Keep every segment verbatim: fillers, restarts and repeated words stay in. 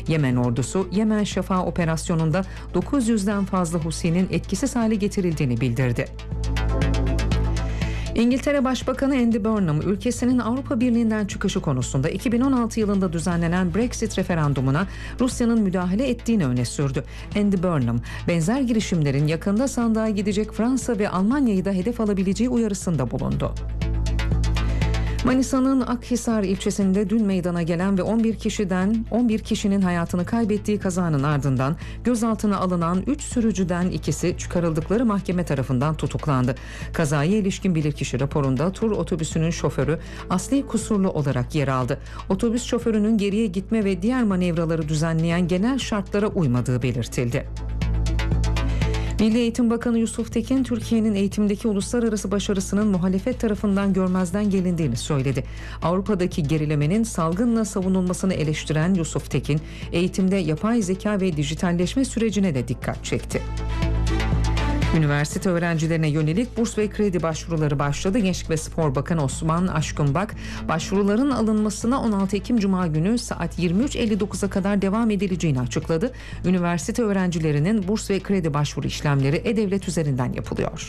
Yemen ordusu Yemen Şafa operasyonunda dokuz yüzden fazla Husi'nin etkisiz hale getirildiğini bildirdi. İngiltere Başbakanı Andy Burnham, ülkesinin Avrupa Birliği'nden çıkışı konusunda iki bin on altı yılında düzenlenen Brexit referandumuna Rusya'nın müdahale ettiğini öne sürdü. Andy Burnham, benzer girişimlerin yakında sandığa gidecek Fransa ve Almanya'yı da hedef alabileceği uyarısında bulundu. Manisa'nın Akhisar ilçesinde dün meydana gelen ve on bir kişiden on bir kişinin hayatını kaybettiği kazanın ardından gözaltına alınan üç sürücüden ikisi çıkarıldıkları mahkeme tarafından tutuklandı. Kazaya ilişkin bilirkişi raporunda tur otobüsünün şoförü asli kusurlu olarak yer aldı. Otobüs şoförünün geriye gitme ve diğer manevraları düzenleyen genel şartlara uymadığı belirtildi. Milli Eğitim Bakanı Yusuf Tekin, Türkiye'nin eğitimdeki uluslararası başarısının muhalefet tarafından görmezden gelindiğini söyledi. Avrupa'daki gerilemenin salgınla savunulmasını eleştiren Yusuf Tekin, eğitimde yapay zeka ve dijitalleşme sürecine de dikkat çekti. Üniversite öğrencilerine yönelik burs ve kredi başvuruları başladı. Gençlik ve Spor Bakanı Osman Aşkınbak, başvuruların alınmasına on altı Ekim Cuma günü saat yirmi üç elli dokuza kadar devam edileceğini açıkladı. Üniversite öğrencilerinin burs ve kredi başvuru işlemleri E-Devlet üzerinden yapılıyor.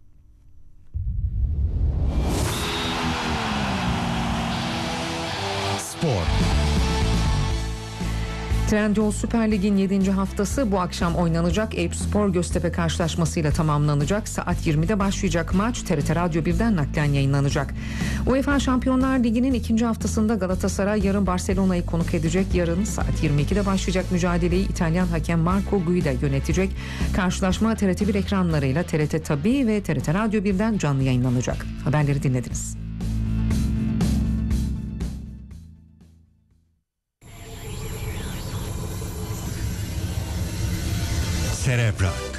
Spor. Trendyol Süper Lig'in yedinci haftası bu akşam oynanacak. Eyüpspor Göztepe karşılaşmasıyla tamamlanacak. Saat yirmide başlayacak maç T R T Radyo birden naklen yayınlanacak. UEFA Şampiyonlar Ligi'nin ikinci haftasında Galatasaray yarın Barcelona'yı konuk edecek. Yarın saat yirmi ikide başlayacak mücadeleyi İtalyan hakem Marco Guida yönetecek. Karşılaşma T R T bir ekranlarıyla T R T Tabii ve T R T Radyo birden canlı yayınlanacak. Haberleri dinlediniz. Cerebral.